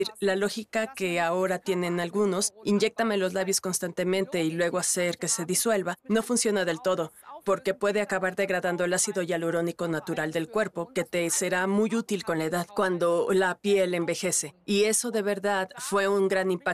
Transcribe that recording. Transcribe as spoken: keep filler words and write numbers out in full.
La lógica que ahora tienen algunos, inyéctame los labios constantemente y luego hacer que se disuelva, no funciona del todo, porque puede acabar degradando el ácido hialurónico natural del cuerpo, que te será muy útil con la edad, cuando la piel envejece. Y eso de verdad fue un gran impacto